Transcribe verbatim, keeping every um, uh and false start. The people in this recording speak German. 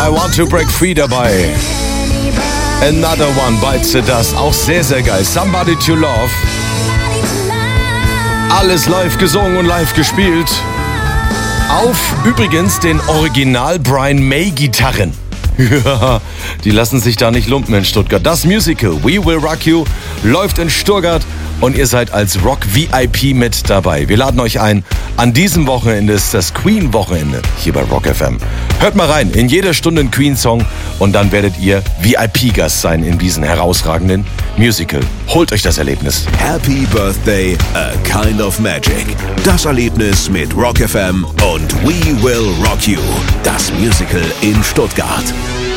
I Want to Break Free dabei. Another One Bites the Dust, auch sehr, sehr geil. Somebody to Love. Alles live gesungen und live gespielt. Auf übrigens den Original Brian May Gitarren. Ja, die lassen sich da nicht lumpen in Stuttgart. Das Musical We Will Rock You läuft in Stuttgart und ihr seid als Rock V I P mit dabei. Wir laden euch ein. An diesem Wochenende ist das Queen-Wochenende hier bei Rock F M. Hört mal rein, in jeder Stunde ein Queen-Song und dann werdet ihr V I P-Gast sein in diesem herausragenden Musical. Holt euch das Erlebnis. Happy Birthday, a kind of magic. Das Erlebnis mit Rock F M und We Will Rock You. Das Musical in Stuttgart.